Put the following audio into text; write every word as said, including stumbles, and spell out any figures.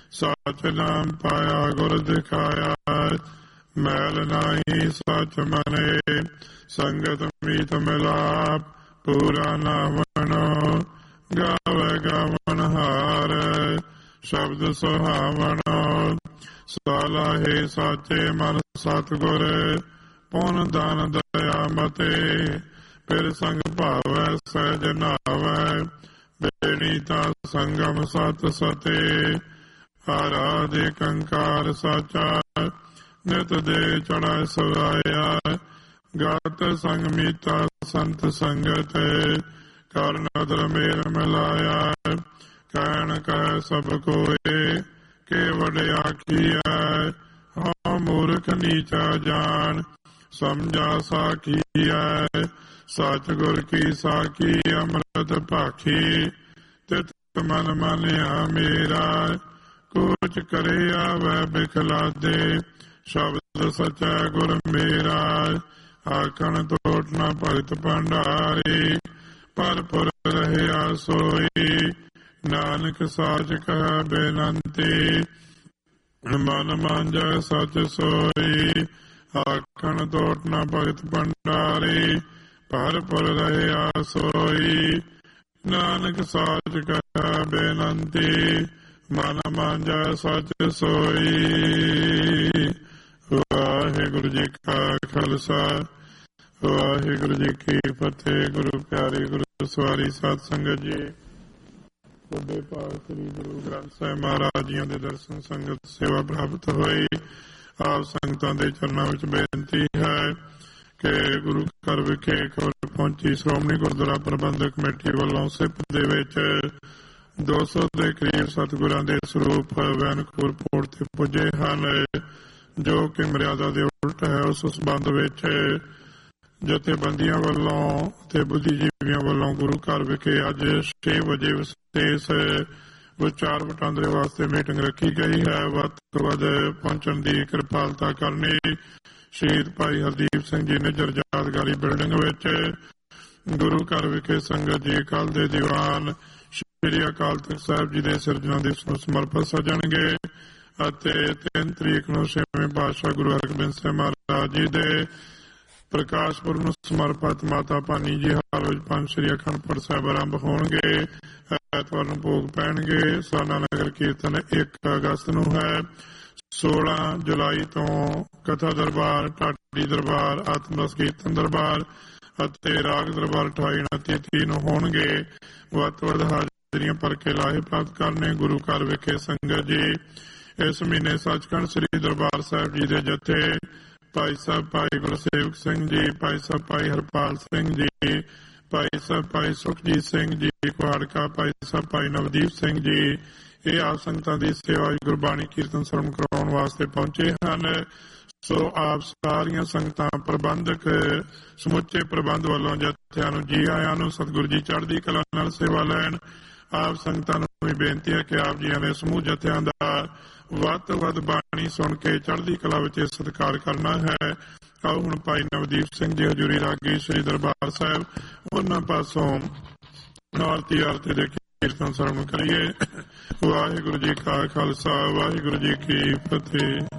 ਸਚ ਨਾਮ ਪਾਇਆ ਗੁਰ ਦਿਖਾਇਆ, ਮੈਲ ਨਾਹੀ ਸਚ ਮਨੇ, ਸੰਗਤ ਮੀਤ ਮਿਲਾਪ ਪੂਰਾ ਨਾਵਣੋ, ਗਾਵੇ ਗਾਵਨ ਹਾਰ ਸ਼ਬਦ ਸੁਹਾਵਣੋ, ਸਲਾਹੇ ਸਾਚੇ ਮਨ ਸਤਿਗੁਰ, ਪੁਨ ਦਾਨ ਦਇਆ ਮਤੇ, ਫਿਰ ਸੰਗ ਭਾਵੈ ਸਹਿਜ ਨਾਵੈ, ਬੇੜੀ ਤਾ ਸੰਗਮ ਸਤ ਸਤੇ, ਆਰਾਧੇ ਕੰਕਾਰ ਸਾਚਾ, ਨਿਤ ਦੇ ਚੜ੍ਹਾਇ ਸਵਾਇਆ, ਗਤ ਸੰਗ ਮੀਤਾ ਸੰਤ ਸੰਗਤ, ਕਰਨ ਅਦਰ ਮੇਲ ਮਿਲਾਇਆ, ਕਹਿਣ ਕਹਿ ਸਭ ਕੋਏ ਕੇ ਵਡਿਆਖੀਐ, ਹਾਂ ਮੂਰਖ ਨੀਚਾ ਜਾਣ ਸਮਝਾ ਸਾਖੀਐ, ਸਚ ਗੁਰ ਕੀ ਸਾਖੀ ਅੰਮ੍ਰਿਤ ਭਾਖੀ, ਤਿਤ ਮਨ ਮਾਨਿਆ ਮੇਰਾ, ਕੁਛ ਕਰੇ ਆਵੈ ਬਿਖਲਾਦੇ, ਸ਼ਬਦ ਸਚੈ ਗੁਰ ਮੇਰਾ, ਆਖਣ ਤੋਟ ਨਾ ਭਗਤ ਭੰਡਾਰੀ, ਭਰਪੁਰ ਰਹਿਆ ਸੋਈ, ਨਾਨਕ ਸਾਚ ਕਹਿ ਬੇਨੰਤੀ, ਮਨ ਮਾਂਜੈ ਸਚ ਸੋਈ, ਆਖਣ ਤੋਟ ਨਾ ਭਗਤ ਭੰਡਾਰੀ, ਭਰਪੁਰ ਰਹਿਆ ਸੋਈ, ਨਾਨਕ ਸਾਚ ਕਹਿ ਬੇਨੰਤੀ, ਮਨ ਮਾਂਜੈ ਸਚ ਸੋਈ। ਵਾਹਿਗੁਰੂ ਜੀ ਕਾ ਖਾਲਸਾ, ਵਾਹਿਗੁਰੂ ਜੀ ਕੀ ਫਤਿਹ। ਗੁਰੂ ਪਿਆਰੇ ਗੁਰੂ ਸਵਾਰੀ ਸਾਧ ਸੰਗਤ ਜੀ, ਵੱਡੇ ਭਾਗ ਸ੍ਰੀ ਗੁਰੂ ਗ੍ਰੰਥ ਸਾਹਿਬ ਮਹਾਰਾਜ ਜੀਆਂ ਦੇ ਦਰਸ਼ਨ ਸੰਗਤ ਸੇਵਾ ਪ੍ਰਾਪਤ ਹੋਈ। ਆਪ ਸੰਗਤਾਂ ਦੇ ਚਰਨਾਂ ਵਿੱਚ ਬੇਨਤੀ ਹੈ ਕਿ ਗੁਰੂ ਘਰ ਵਿਖੇ ਖਬਰ ਪਹੁੰਚੀ ਸ਼੍ਰੋਮਣੀ ਗੁਰਦੁਆਰਾ ਪ੍ਰਬੰਧਕ ਕਮੇਟੀ ਵੱਲੋਂ ਸਿਪ ਦੇ ਵਿੱਚ ਦੋ ਸੌ ਦੇ ਕਰੀਬ ਸਤਿਗੁਰਾਂ ਦੇ ਸਰੂਪ ਵੈਨਕੂਵਰ ਪੋਰਟ ਤੇ ਪੁੱਜੇ ਹਨ, ਜੋ ਕਿ ਮਰਿਆਦਾ ਦੇ ਉਲਟ ਹੈ। ਉਸ ਸੰਬੰਧ ਵਿੱਚ ਜਥੇਬੰਦੀਆਂ ਵੱਲੋਂ ਤੇ ਬੁੱਧੀਜੀਵੀਆਂ ਵੱਲੋਂ ਗੁਰੂ ਘਰ ਵਿਖੇ ਅੱਜ ਛੇ ਵਜੇ ਵਿਸ਼ੇਸ਼ ਵਿਚਾਰ ਵਟਾਂਦਰੇ ਵਾਸਤੇ ਮੀਟਿੰਗ ਰੱਖੀ ਗਈ ਹੈ। ਵੱਧ ਤੋਂ ਵੱਧ ਪਹੁੰਚਣ ਦੀ ਕਿਰਪਾਲਤਾ ਕਰਨੀ। ਸ਼ਹੀਦ ਭਾਈ ਹਰਦੀਪ ਸਿੰਘ ਜੀ ਨਿੱਜਰ ਯਾਦਗਾਰੀ ਬਿਲਡਿੰਗ ਵਿੱਚ ਗੁਰੂ ਘਰ ਵਿਖੇ ਸੰਗਤ ਜੀ ਅਕਾਲ ਦੇ ਦੀਵਾਨ ਸ਼੍ਰੀ ਅਕਾਲ ਤਖਤ ਸਾਹਿਬ ਜੀ ਦੇ ਸਿਰਜਣਾ ਦਿਵਸ ਨੂੰ ਸਮਰਪਿਤ ਸਜਣਗੇ ਅਤੇ ਤਿੰਨ ਤਰੀਕ ਨੂੰ ਛੇਵੇਂ ਪਾਤਸ਼ਾਹ ਗੁਰੂ ਹਰਗੋਬਿੰਦ ਸਿੰਘ ਮਹਾਰਾਜ ਜੀ ਦੇ ਪ੍ਰਕਾਸ਼ ਪੁਰਬ ਨੂੰ ਸਮਰਪਿਤ ਮਾਤਾ ਭਾਨੀ ਜੀ ਹਾਲ ਵਿੱਚ ਪੰਜ ਸ਼੍ਰੀ ਅਖੰਡ ਪਾਠ ਸਾਹਿਬ ਆਰੰਭ ਹੋਣਗੇ। ਐਤਵਾਰ ਨੂੰ ਭੋਗ ਪੈਣਗੇ। ਸਾਲਾਨਾ ਨਗਰ ਕੀਰਤਨ ਇੱਕ ਅਗਸਤ ਨੂੰ ਹੈ। ਸੋਲਾਂ ਜੁਲਾਈ ਤੋਂ ਕਥਾ ਦਰਬਾਰ, ਢਾਡੀ ਦਰਬਾਰ, ਆਤਮਰਸ ਕੀਰਤਨ ਦਰਬਾਰ ਅਤੇ ਰਾਗ ਦਰਬਾਰ ਅਠਾਈ ਉਨੱਤੀ ਤੀਹ ਨੂੰ ਹੋਣਗੇ। ਵੱਧ ਤੋਂ ਵੱਧ ਹਾਜ਼ਰੀਆਂ ਭਰ ਕੇ ਲਾਹੇ ਪ੍ਰਾਪਤ ਕਰਨੇ। ਗੁਰੂ ਘਰ ਵਿਖੇ ਸੰਗਤ ਜੀ ਇਸ ਮਹੀਨੇ ਸੱਚਖੰਡ ਸ੍ਰੀ ਦਰਬਾਰ ਸਾਹਿਬ ਜੀ ਦੇ ਜਥੇ ਭਾਈ ਸਾਹਿਬ ਭਾਈ ਗੁਰਸੇਵਕ ਸਿੰਘ ਜੀ, ਭਾਈ ਸਾਹਿਬ ਭਾਈ ਹਰਪਾਲ ਸਿੰਘ ਜੀ, ਭਾਈ ਸਾਹਿਬ ਭਾਈ ਸੁਖਜੀਤ ਸਿੰਘ ਜੀ ਕੁਹਾੜਕਾ, ਭਾਈ ਸਾਹਿਬ ਭਾਈ ਨਵਦੀਪ ਸਿੰਘ ਜੀ, ਇਹ ਆਪ ਸੰਗਤਾਂ ਦੀ ਸੇਵਾ ਗੁਰਬਾਣੀ ਕੀਰਤਨ ਸਰਵਣ ਕਰਾਉਣ ਵਾਸਤੇ ਪਹੁੰਚੇ ਹਨ। ਸੋ ਆਪ ਸਾਰੀਆਂ ਸੰਗਤਾਂ ਪ੍ਰਬੰਧਕ ਸਮੁੱਚੇ ਪ੍ਰਬੰਧ ਵੱਲੋਂ ਜਥਿਆਂ ਨੂੰ ਜੀ ਆਇਆਂ ਨੂੰ। ਸਤਿਗੁਰੂ ਜੀ ਚੜ੍ਹਦੀ ਕਲਾ ਨਾਲ ਸੇਵਾ ਲੈਣ। ਆਪ ਸੰਗਤਾਂ ਨੂੰ ਵੀ ਬੇਨਤੀ ਹੈ ਕਿ ਆਪ ਜੀਆਂ ਦੇ ਸਮੂਹ ਜਥਿਆਂ ਦਾ ਵੱਧ ਤੋਂ ਵੱਧ ਬਾਣੀ ਸੁਣ ਕੇ ਚੜ੍ਹਦੀ ਕਲਾ ਵਿੱਚ ਸਤਿਕਾਰ ਕਰਨਾ ਹੈ। ਆਓ ਹੁਣ ਭਾਈ ਨਵਦੀਪ ਸਿੰਘ ਜੀ ਹਜ਼ੂਰੀ ਰਾਗੀ ਸ੍ਰੀ ਦਰਬਾਰ ਸਾਹਿਬ, ਉਹਨਾਂ ਪਾਸੋਂ ਆਰਤੀ ਆਰਤੀ ਦੇ ਕੀਰਤਨ ਸਰਵਣ ਕਰੀਏ। ਵਾਹਿਗੁਰੂ ਜੀ ਕਾ ਖਾਲਸਾ, ਵਾਹਿਗੁਰੂ ਜੀ ਕੀ ਫਤਿਹ।